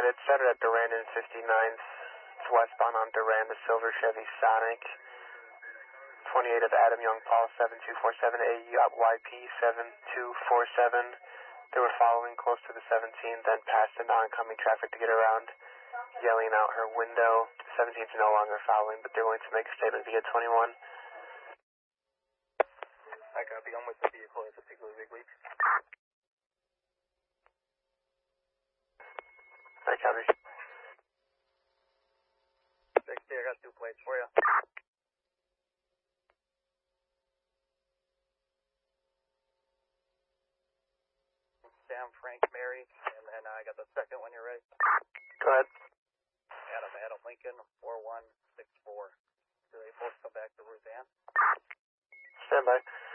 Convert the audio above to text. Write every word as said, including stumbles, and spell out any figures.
United, started at Durand and fifty-ninth. It's westbound on Durand, the silver Chevy Sonic. twenty-eight of Adam Young Paul, seven two four seven, A Y P seven two four seven. They were following close to the seventeen, then passed the oncoming traffic to get around, yelling out her window. seventeen's no longer following, but they're willing to make a statement via twenty-one. I copy, I'm with the vehicle at the Piggly Wiggly. I copy. sixty, I got two plates for you. Sam, Frank, Mary, and then I got the second when you're ready. Go ahead. Adam, Adam Lincoln, four one six four. Do they both come back to Roseanne? Stand by.